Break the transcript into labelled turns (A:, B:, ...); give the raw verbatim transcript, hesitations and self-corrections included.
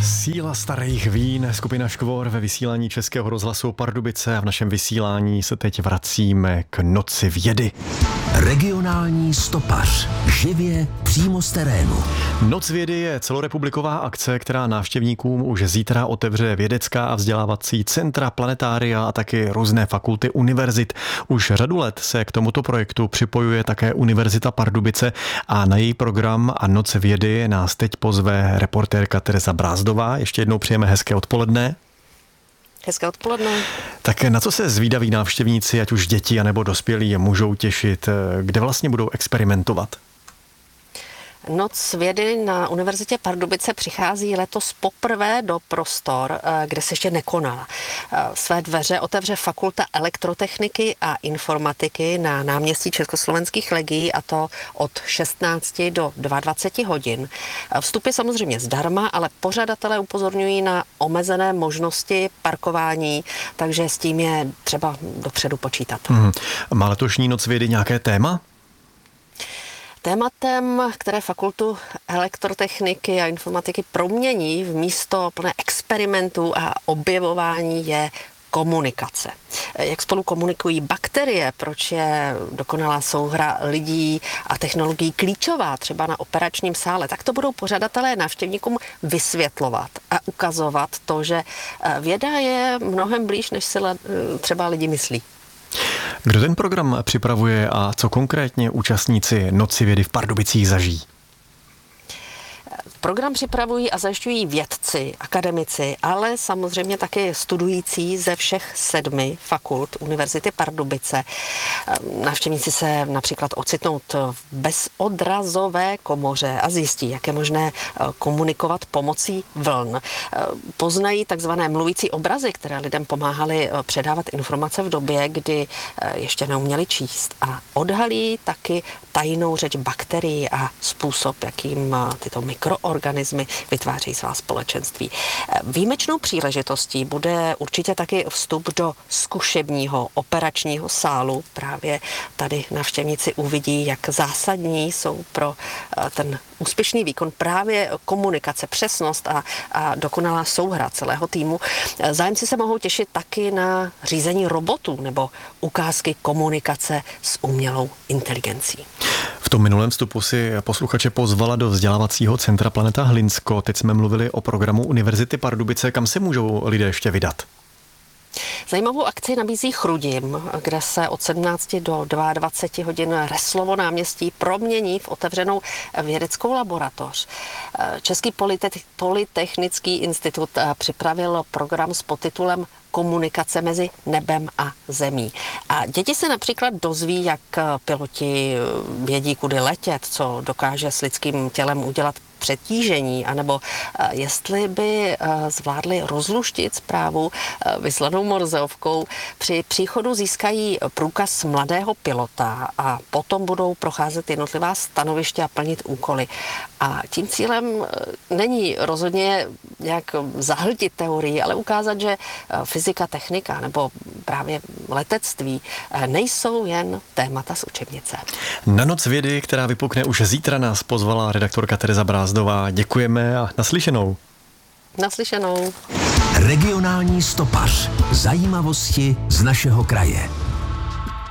A: Síla starých vín, skupina Škvor ve vysílání Českého rozhlasu Pardubice a v našem vysílání se teď vracíme k Noci vědy.
B: Regionální stopař. Živě přímo z terénu.
A: Noc vědy je celorepubliková akce, která návštěvníkům už zítra otevře vědecká a vzdělávací centra, planetária a taky různé fakulty univerzit. Už řadu let se k tomuto projektu připojuje také Univerzita Pardubice a na její program a Noc vědy nás teď pozve reportérka Tereza Brázdová. Ještě jednou přejeme hezké odpoledne.
C: Hezké odpoledne.
A: Tak na co se zvídaví návštěvníci, ať už děti anebo dospělí, můžou těšit? Kde vlastně budou experimentovat?
C: Noc vědy na Univerzitě Pardubice přichází letos poprvé do prostor, kde se ještě nekonala. Své dveře otevře Fakulta elektrotechniky a informatiky na náměstí Československých legií, a to od šestnácti do dvaceti dvou hodin. Vstup je samozřejmě zdarma, ale pořadatelé upozorňují na omezené možnosti parkování, takže s tím je třeba dopředu počítat.
A: Hmm. Má letošní Noc vědy nějaké téma?
C: Tématem, které Fakultu elektrotechniky a informatiky promění v místo plné experimentů a objevování, je komunikace. Jak spolu komunikují bakterie, proč je dokonalá souhra lidí a technologií klíčová třeba na operačním sále, tak to budou pořadatelé návštěvníkům vysvětlovat a ukazovat to, že věda je mnohem blíž, než si třeba lidi myslí.
A: Kdo ten program připravuje a co konkrétně účastníci Noci vědy v Pardubicích zažijí?
C: Program připravují a zajišťují vědci, akademici, ale samozřejmě také studující ze všech sedmi fakult Univerzity Pardubice. Návštěvníci se například ocitnou v bezodrazové komoře a zjistí, jak je možné komunikovat pomocí vln. Poznají takzvané mluvící obrazy, které lidem pomáhaly předávat informace v době, kdy ještě neuměli číst, a odhalí taky tajnou řeč bakterií a způsob, jakým tyto mikroorganismy vytváří svá společenství. Výjimečnou příležitostí bude určitě taky vstup do zkušebního operačního sálu. Právě tady návštěvníci uvidí, jak zásadní jsou pro ten úspěšný výkon právě komunikace, přesnost a, a dokonalá souhra celého týmu. Zájemci se mohou těšit taky na řízení robotů nebo ukázky komunikace s umělou inteligencí.
A: V tom minulém vstupu si posluchače pozvala do vzdělávacího centra Planeta Hlinsko. Teď jsme mluvili o programu Univerzity Pardubice. Kam se můžou lidé ještě vydat?
C: Zajímavou akci nabízí Chrudim, kde se od sedmnácti do dvaceti dvou hodin Reslovo náměstí promění v otevřenou vědeckou laboratoř. Český polytechnický institut připravil program s podtitulem Komunikace mezi nebem a zemí. A děti se například dozví, jak piloti vědí, kudy letět, co dokáže s lidským tělem udělat přetížení, anebo jestli by zvládli rozluštit zprávu vyslanou morzeovkou. Při příchodu získají průkaz mladého pilota a potom budou procházet jednotlivá stanoviště a plnit úkoly. A tím cílem není rozhodně jak zahltit teorii, ale ukázat, že fyzika, technika nebo právě letectví nejsou jen témata z učebnice.
A: Na Noc vědy, která vypukne už zítra, nás pozvala redaktorka Tereza Brázdová. Děkujeme a naslyšenou.
C: Naslyšenou.
B: Regionální stopař. Zajímavosti z našeho kraje.